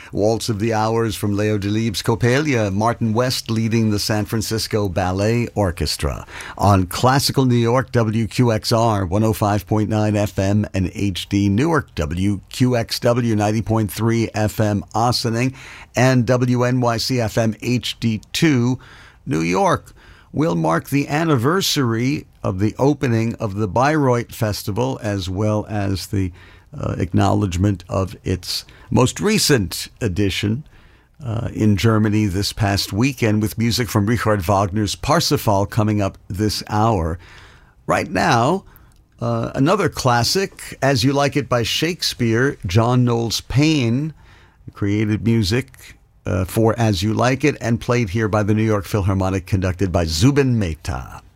Waltz of the Hours from Leo Delibes' Coppelia, Martin West leading the San Francisco Ballet Orchestra. On Classical New York, WQXR 105.9 FM and HD Newark, WQXW 90.3 FM Ossining, and WNYC FM HD2 New York. Will mark the anniversary of the opening of the Bayreuth Festival, as well as the acknowledgement of its most recent edition in Germany this past weekend, with music from Richard Wagner's Parsifal coming up this hour. Right now, another classic, As You Like It by Shakespeare. John Knowles Paine created music for As You Like It and played here by the New York Philharmonic, conducted by Zubin Mehta.